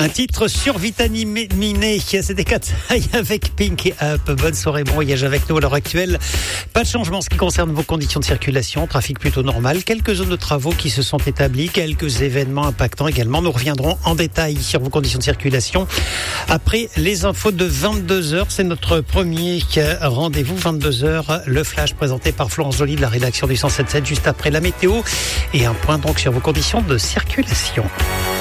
Un titre survitaminé, c'était Katsai avec Pink Up. Bonne soirée, bon voyage avec nous à l'heure actuelle. Pas de changement en ce qui concerne vos conditions de circulation, trafic plutôt normal. Quelques zones de travaux qui se sont établies, quelques événements impactants également. Nous reviendrons en détail sur vos conditions de circulation après les infos de 22h. C'est notre premier rendez-vous, 22h. Le flash présenté par Florence Joly de la rédaction du 107.7, juste après la météo. Et un point donc sur vos conditions de circulation.